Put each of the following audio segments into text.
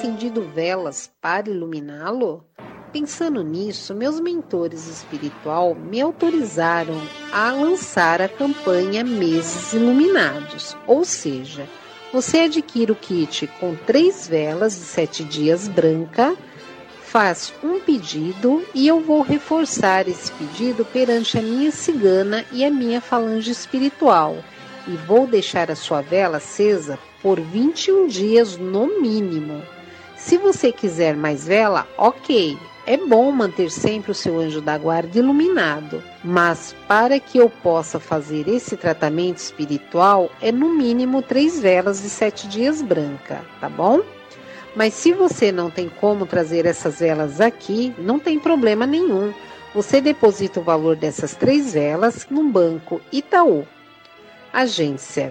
acendido velas para iluminá-lo? Pensando nisso, meus mentores espiritual me autorizaram a lançar a campanha Meses Iluminados, ou seja, você adquire o kit com 3 velas de 7 dias branca, faz um pedido e eu vou reforçar esse pedido perante a minha cigana e a minha falange espiritual e vou deixar a sua vela acesa por 21 dias no mínimo. Se você quiser mais vela, ok. É bom manter sempre o seu anjo da guarda iluminado, mas para que eu possa fazer esse tratamento espiritual, é no mínimo 3 velas de 7 dias branca, tá bom? Mas se você não tem como trazer essas velas aqui, não tem problema nenhum. Você deposita o valor dessas 3 velas no Banco Itaú. Agência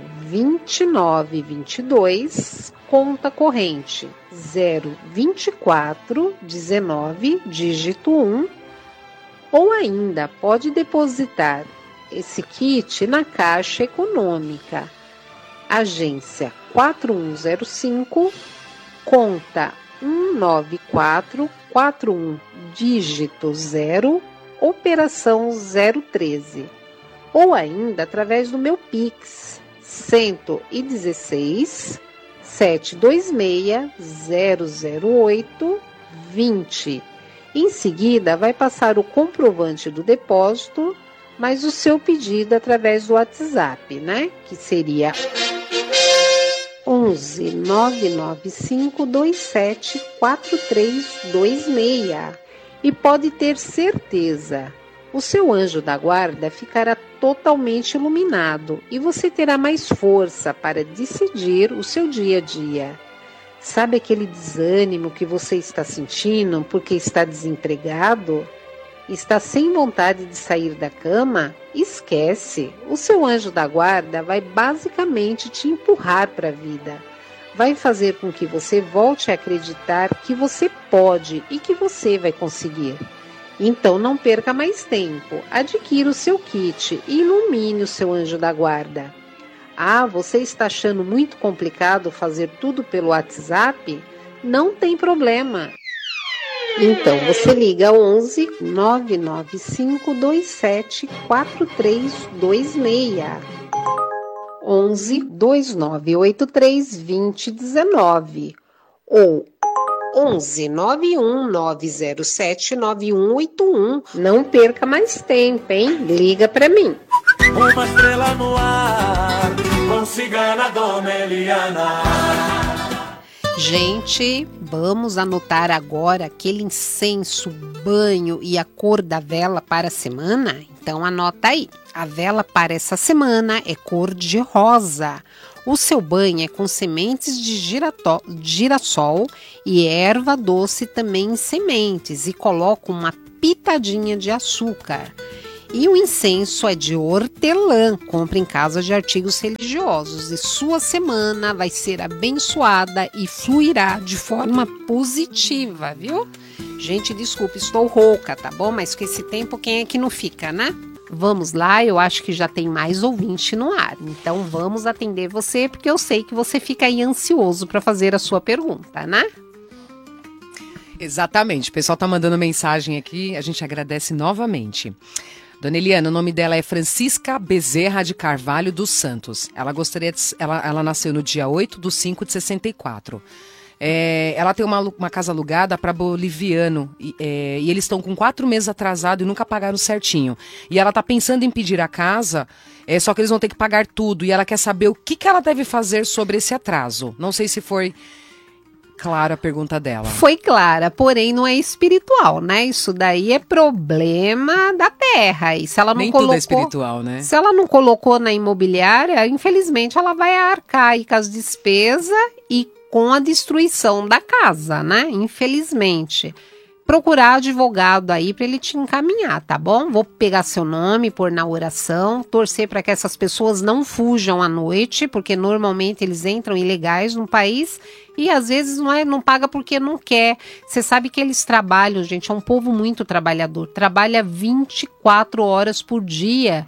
2922, conta corrente 02419, dígito 1, ou ainda pode depositar esse kit na Caixa Econômica, agência 4105, conta 19441, dígito 0, operação 013. Ou ainda através do meu Pix, 116 726 008 20. Em seguida, vai passar o comprovante do depósito, mais o seu pedido através do WhatsApp, né? Que seria 11 995 27 4326. E pode ter certeza, o seu anjo da guarda ficará totalmente iluminado e você terá mais força para decidir o seu dia a dia. Sabe aquele desânimo que você está sentindo porque está desempregado? Está sem vontade de sair da cama? Esquece! O seu anjo da guarda vai basicamente te empurrar para a vida. Vai fazer com que você volte a acreditar que você pode e que você vai conseguir. Então não perca mais tempo, adquira o seu kit e ilumine o seu anjo da guarda. Ah, você está achando muito complicado fazer tudo pelo WhatsApp? Não tem problema. Então você liga 11 995 27 4326, 11 2983 2019 ou 11 91 907 9181. Não perca mais tempo, hein? Liga pra mim. Uma estrela no ar, com cigana Dona Eliana. Gente, vamos anotar agora aquele incenso, banho e a cor da vela para a semana? Então anota aí. A vela para essa semana é cor de rosa. O seu banho é com sementes de girassol e erva doce também em sementes e coloca uma pitadinha de açúcar. E o incenso é de hortelã, compre em casa de artigos religiosos e sua semana vai ser abençoada e fluirá de forma positiva, viu? Gente, desculpa, estou rouca, tá bom? Mas com esse tempo quem é que não fica, né? Vamos lá, eu acho que já tem mais ouvinte no ar. Então vamos atender você, porque eu sei que você fica aí ansioso para fazer a sua pergunta, né? Exatamente, o pessoal tá mandando mensagem aqui, a gente agradece novamente. Dona Eliana, o nome dela é Francisca Bezerra de Carvalho dos Santos. Ela nasceu no dia 8/5/64. Ela tem uma casa alugada para boliviano e eles estão com 4 meses atrasado e nunca pagaram certinho. E ela tá pensando em pedir a casa, só que eles vão ter que pagar tudo. E ela quer saber o que ela deve fazer sobre esse atraso. Não sei se foi clara a pergunta dela. Foi clara, porém não é espiritual, né? Isso daí é problema da terra. E se ela não Nem colocou, tudo é espiritual, né? Se ela não colocou na imobiliária, infelizmente ela vai arcar aí com as despesas e com a destruição da casa, né? Infelizmente. Procurar advogado aí para ele te encaminhar, tá bom? Vou pegar seu nome, pôr na oração, torcer para que essas pessoas não fujam à noite, porque normalmente eles entram ilegais no país e às vezes não paga porque não quer. Você sabe que eles trabalham, gente, é um povo muito trabalhador, trabalha 24 horas por dia.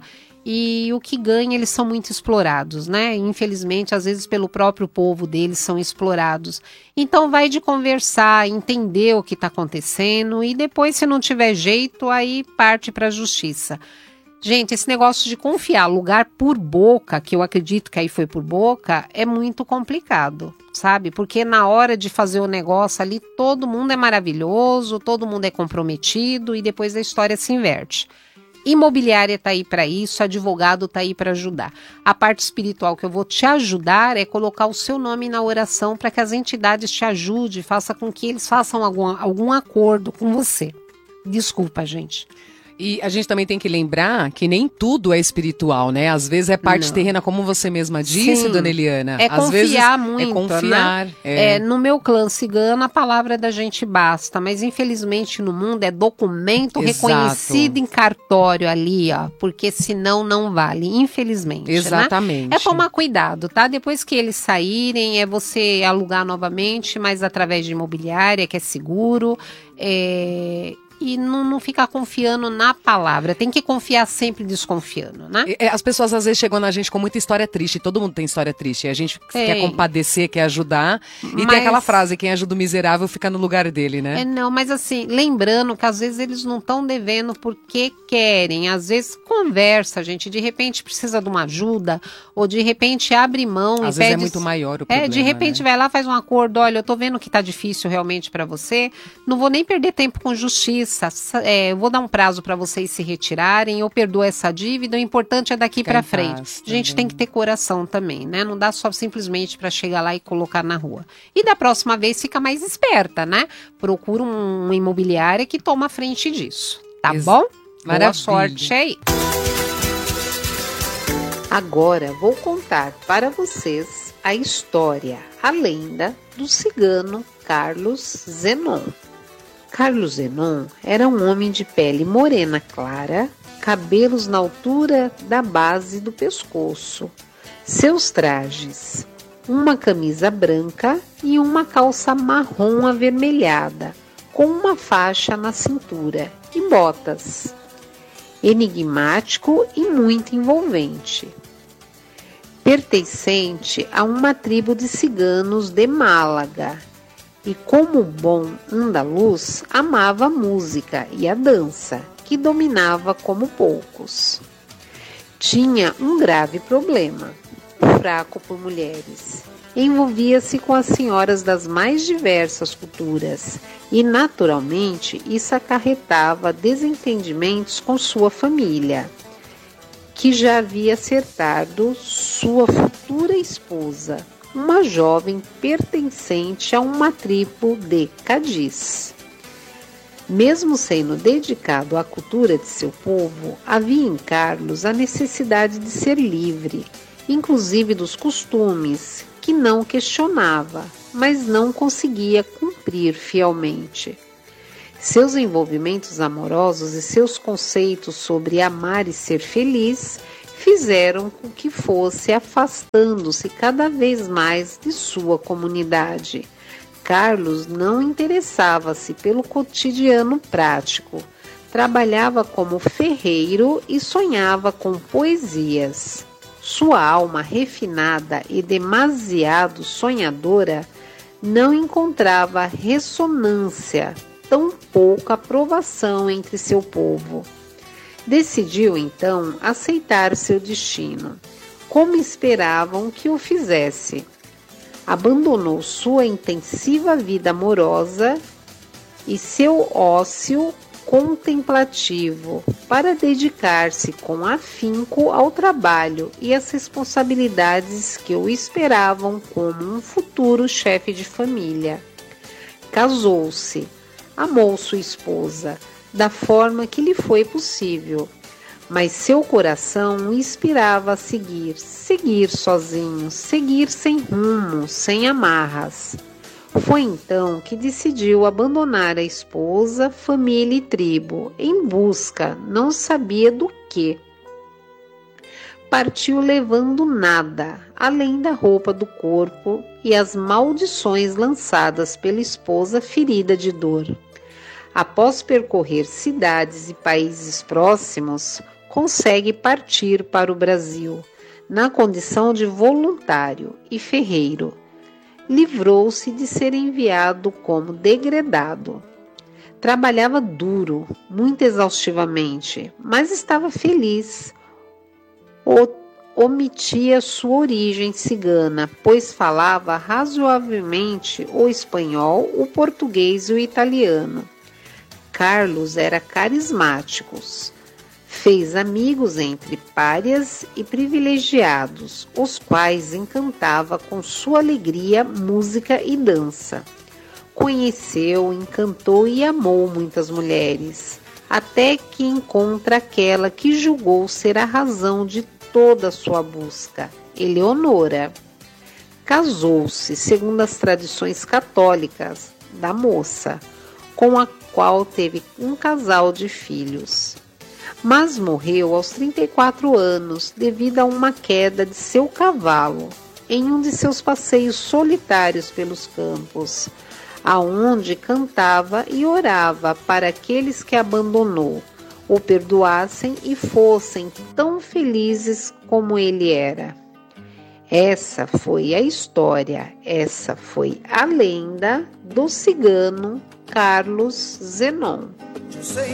e o que ganha, eles são muito explorados, né? Infelizmente, às vezes pelo próprio povo deles são explorados. Então vai de conversar, entender o que está acontecendo e depois, se não tiver jeito, aí parte para a justiça. Gente, esse negócio de confiar lugar por boca, que eu acredito que aí foi por boca, é muito complicado, sabe? Porque na hora de fazer o negócio ali, todo mundo é maravilhoso, todo mundo é comprometido e depois a história se inverte. Imobiliária está aí para isso, advogado está aí para ajudar. A parte espiritual que eu vou te ajudar é colocar o seu nome na oração para que as entidades te ajudem, faça com que eles façam algum acordo com você. Desculpa, gente. E a gente também tem que lembrar que nem tudo é espiritual, né? Às vezes é parte terrena, como você mesma disse, Sim, dona Eliana. É Às confiar vezes muito, é confiar. né? No meu clã cigano, a palavra da gente basta, mas infelizmente no mundo é documento reconhecido em cartório ali, ó, porque senão não vale, infelizmente. Exatamente. Né? É tomar cuidado, tá? Depois que eles saírem, é você alugar novamente, mas através de imobiliária, que é seguro, e não ficar confiando na palavra. Tem que confiar sempre desconfiando, né? As pessoas às vezes chegam na gente com muita história triste. Todo mundo tem história triste. A gente quer compadecer, quer ajudar. E tem aquela frase, quem ajuda o miserável fica no lugar dele, né? Não, mas assim, lembrando que às vezes eles não estão devendo porque querem. Às vezes conversa, gente. De repente precisa de uma ajuda. Ou de repente abre mão às e vezes pede... é muito maior o problema, de repente vai lá, faz um acordo. Olha, eu tô vendo que tá difícil realmente para você. Não vou nem perder tempo com justiça. Vou dar um prazo para vocês se retirarem, eu perdoo essa dívida, o importante é daqui para frente. A gente tem que ter coração também, né? Não dá só simplesmente para chegar lá e colocar na rua. E da próxima vez fica mais esperta, né? Procura uma imobiliária que toma a frente disso, tá bom? Maravilha. Boa sorte aí. Agora vou contar para vocês a história, a lenda do cigano Carlos Zenon. Carlos Zenon era um homem de pele morena clara, cabelos na altura da base do pescoço. Seus trajes: uma camisa branca e uma calça marrom avermelhada, com uma faixa na cintura, e botas. Enigmático e muito envolvente. Pertencente a uma tribo de ciganos de Málaga. E como bom andaluz, amava a música e a dança, que dominava como poucos. Tinha um grave problema, fraco por mulheres. Envolvia-se com as senhoras das mais diversas culturas e, naturalmente, isso acarretava desentendimentos com sua família, que já havia acertado sua futura esposa, uma jovem pertencente a uma tribo de Cádiz. Mesmo sendo dedicado à cultura de seu povo, havia em Carlos a necessidade de ser livre, inclusive dos costumes, que não questionava, mas não conseguia cumprir fielmente. Seus envolvimentos amorosos e seus conceitos sobre amar e ser feliz fizeram com que fosse afastando-se cada vez mais de sua comunidade. Carlos não interessava-se pelo cotidiano prático, trabalhava como ferreiro e sonhava com poesias. Sua alma refinada e demasiado sonhadora não encontrava ressonância, tampouco aprovação entre seu povo. Decidiu, então, aceitar seu destino, como esperavam que o fizesse. Abandonou sua intensiva vida amorosa e seu ócio contemplativo para dedicar-se com afinco ao trabalho e às responsabilidades que o esperavam como um futuro chefe de família. Casou-se, amou sua esposa da forma que lhe foi possível, mas seu coração o inspirava a seguir sozinho, seguir sem rumo, sem amarras. Foi então que decidiu abandonar a esposa, família e tribo, em busca, não sabia do que. Partiu levando nada, além da roupa do corpo e as maldições lançadas pela esposa ferida de dor. Após percorrer cidades e países próximos, consegue partir para o Brasil, na condição de voluntário e ferreiro. Livrou-se de ser enviado como degredado. Trabalhava duro, muito exaustivamente, mas estava feliz. Omitia sua origem cigana, pois falava razoavelmente o espanhol, o português e o italiano. Carlos era carismático. Fez amigos entre párias e privilegiados, os quais encantava com sua alegria, música e dança. Conheceu, encantou e amou muitas mulheres, até que encontra aquela que julgou ser a razão de toda a sua busca, Eleonora. Casou-se, segundo as tradições católicas, da moça, com a qual teve um casal de filhos. Mas morreu aos 34 anos devido a uma queda de seu cavalo em um de seus passeios solitários pelos campos, aonde cantava e orava para aqueles que abandonou, o perdoassem e fossem tão felizes como ele era. Essa foi a história, essa foi a lenda do cigano Carlos Zenon. Yo sei